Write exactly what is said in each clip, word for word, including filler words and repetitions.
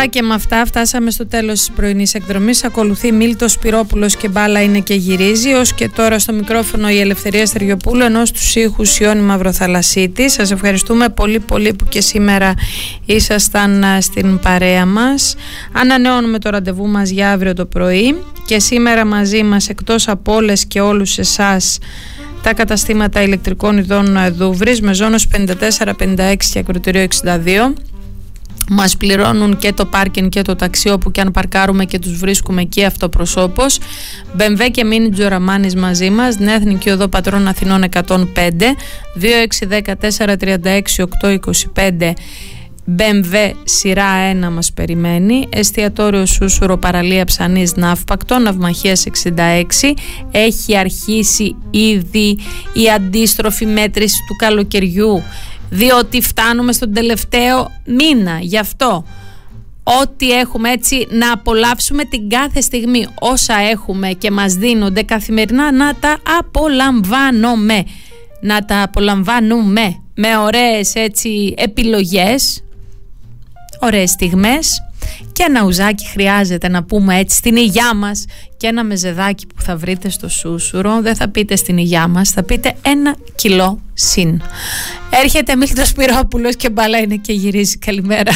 αυτά και με αυτά φτάσαμε στο τέλος της πρωινής εκδρομής. Ακολουθεί Μίλτος Σπυρόπουλος και μπάλα είναι και γυρίζει. Ως και τώρα στο μικρόφωνο η Ελευθερία Στεριοπούλου, ενώ στους ήχους Ιώνη Μαυροθαλασσίτη. Σας ευχαριστούμε πολύ πολύ που και σήμερα ήσασταν στην παρέα μας. Ανανεώνουμε το ραντεβού μας για αύριο το πρωί και σήμερα μαζί μας, εκτός από όλες και όλους εσάς, τα καταστήματα ηλεκτρικών ειδών Δούβρης με ζώνος πενήντα τέσσερα πενήντα έξι και ακροτήριο εξήντα δύο. Μας πληρώνουν και το πάρκινγκ και το ταξί, όπου και αν παρκάρουμε και τους βρίσκουμε εκεί αυτοπροσώπως. Μπεμβέ και Μίνι Τζοραμάνης μαζί μας, Νέα Εθνική Οδό Πατρών Αθηνών εκατόν πέντε, δύο έξι ένα τέσσερα τρία έξι οκτώ είκοσι πέντε. Μπεμβέ σειρά ένα μας περιμένει. Εστιατόριο Σούσουρο, παραλία Ψανής Ναύπακτο, Ναυμαχίας εξήντα έξι. Έχει αρχίσει ήδη η αντίστροφη μέτρηση του καλοκαιριού, διότι φτάνουμε στον τελευταίο μήνα. Γι' αυτό ό,τι έχουμε, έτσι να απολαύσουμε την κάθε στιγμή, όσα έχουμε και μας δίνονται καθημερινά, να τα απολαμβάνουμε, να τα απολαμβάνουμε με ωραίες έτσι επιλογές, ωραίες στιγμές. Και ένα ουζάκι χρειάζεται, να πούμε έτσι, στην υγειά μας, και ένα μεζεδάκι που θα βρείτε στο Σούσουρο. Δεν θα πείτε στην υγειά μας, θα πείτε ένα κιλό συν. Έρχεται Μίλτος Σπυρόπουλος και μπάλα είναι και γυρίζει. Καλημέρα.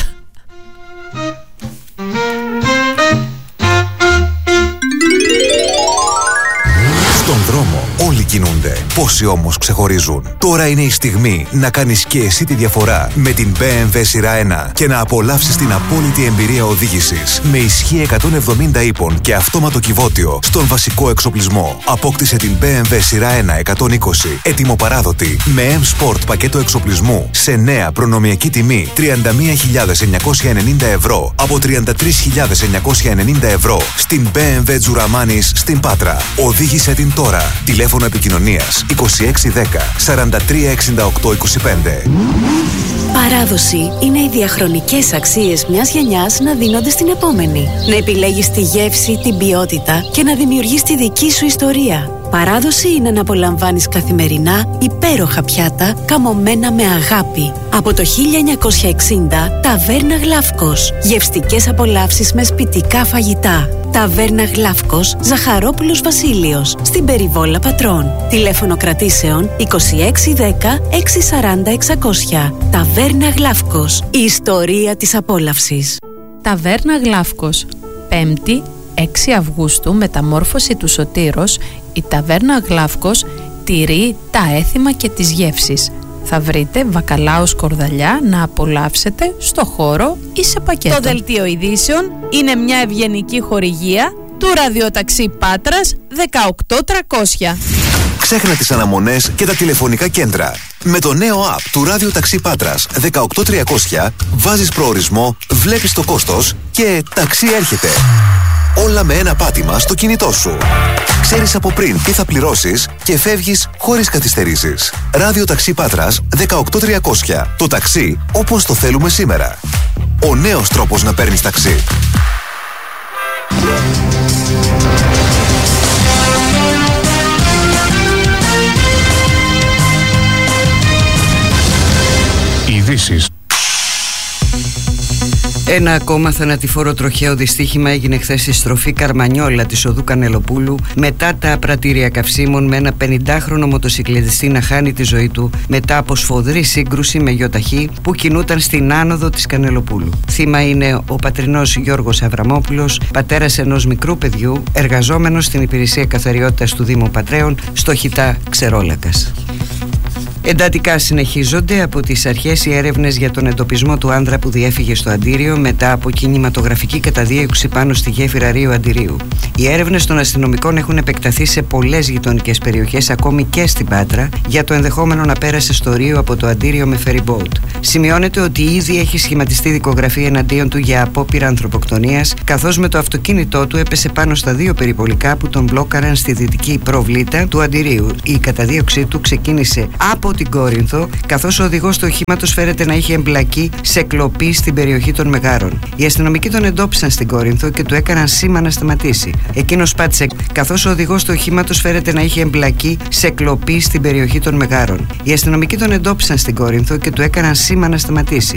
Στον δρόμο όλοι κινούνται, πόσοι όμως ξεχωρίζουν. Τώρα είναι η στιγμή να κάνεις και εσύ τη διαφορά με την μπι εμ ντάμπλιου σειρά ένα και να απολαύσεις την απόλυτη εμπειρία οδήγησης. Με ισχύ εκατόν εβδομήντα ύπων και αυτόματο κυβότιο στον βασικό εξοπλισμό. Απόκτησε την μπι εμ ντάμπλιου σειρά ένα εκατόν είκοσι ετοιμοπαράδοτη με M-Sport πακέτο εξοπλισμού σε νέα προνομιακή τιμή τριάντα μία χιλιάδες εννιακόσια ενενήντα ευρώ από τριάντα τρεις χιλιάδες εννιακόσια ενενήντα ευρώ στην μπι εμ ντάμπλιου Τζουραμάνης στην Πάτρα. Οδήγησε την τώρα. Τηλέφωνο επικοινωνίας είκοσι έξι δέκα σαράντα τρία εξήντα οκτώ είκοσι πέντε. Παράδοση είναι οι διαχρονικές αξίες μιας γενιάς να δίνονται στην επόμενη. Να επιλέγεις τη γεύση, την ποιότητα και να δημιουργείς τη δική σου ιστορία. Παράδοση είναι να απολαμβάνεις καθημερινά υπέροχα πιάτα καμωμένα με αγάπη. Από το χίλια εννιακόσια εξήντα, Ταβέρνα Γλαύκος. Γευστικές απολαύσεις με σπιτικά φαγητά. Ταβέρνα Γλαύκος, Ζαχαρόπουλος Βασίλειος, στην Περιβόλα Πατρών. Τηλέφωνο κρατήσεων είκοσι έξι δέκα έξι σαράντα εξακόσια. Ταβέρνα Γλαύκος. Η ιστορία της απόλαυσης. Ταβέρνα Γλαύκος. Πέμπτη, έξι Αυγούστου, μεταμόρφωση του Σωτήρος, η Ταβέρνα Γλαύκος τηρεί τα έθιμα και τις γεύσεις. Θα βρείτε βακαλάο σκορδαλιά να απολαύσετε στο χώρο ή σε πακέτο. Το δελτίο ειδήσεων είναι μια ευγενική χορηγία του ραδιοταξί Πάτρας δεκαοκτώ τριακόσια. Ξέχνα τις αναμονές και τα τηλεφωνικά κέντρα. Με το νέο app του ραδιοταξί Πάτρας δεκαοκτώ τριακόσια βάζεις προορισμό, βλέπεις το κόστος και ταξί έρχεται. Όλα με ένα πάτημα στο κινητό σου. Ξέρεις από πριν τι θα πληρώσεις και φεύγεις χωρίς καθυστερήσεις. Ραδιοταξί Πάτρας δεκαοκτώ τριακόσια. Το ταξί όπως το θέλουμε σήμερα. Ο νέος τρόπος να παίρνεις ταξί. Ειδήσεις. Ένα ακόμα θανατηφόρο τροχαίο δυστύχημα έγινε χθες στη στροφή Καρμανιόλα της οδού Κανελοπούλου, μετά τα πρατήρια καυσίμων, με ένα πενηντάχρονο μοτοσυκλετιστή να χάνει τη ζωή του μετά από σφοδρή σύγκρουση με γιοταχή που κινούταν στην άνοδο της Κανελοπούλου. Θύμα είναι ο πατρινός Γιώργος Αβραμόπουλος, πατέρας ενός μικρού παιδιού, εργαζόμενος στην υπηρεσία καθαριότητας του Δήμου Πατρέων στο Χιτά Ξερόλακας. Εντατικά συνεχίζονται από τις αρχές οι έρευνες για τον εντοπισμό του άνδρα που διέφυγε στο Αντίριο μετά από κινηματογραφική καταδίωξη πάνω στη γέφυρα Ρίου Αντιρίου. Οι έρευνες των αστυνομικών έχουν επεκταθεί σε πολλές γειτονικές περιοχές, ακόμη και στην Πάτρα, για το ενδεχόμενο να πέρασε στο Ρίο από το Αντίριο με ferryboat. Σημειώνεται ότι ήδη έχει σχηματιστεί δικογραφία εναντίον του για απόπειρα ανθρωποκτονίας, καθώς με το αυτοκίνητό του έπεσε πάνω στα δύο περιπολικά που τον μπλόκαραν στη δυτική προβλήτα του Αντιρίου. Η καταδίωξή του ξεκίνησε από την Κόρινθο, καθώς ο οδηγός του οχήματος φέρεται να είχε εμπλακεί σε κλοπή στην περιοχή των Μεγάρων. Οι αστυνομικοί τον εντόπισαν στην Κόρινθο και του έκαναν σήμα να σταματήσει. Εκείνος πάτησε, καθώς ο οδηγός του οχήματος φέρεται να είχε εμπλακεί σε κλοπή στην περιοχή των Μεγάρων. Οι αστυνομικοί τον εντόπισαν στην Κόρινθο και του έκαναν σήμα να σταματήσει.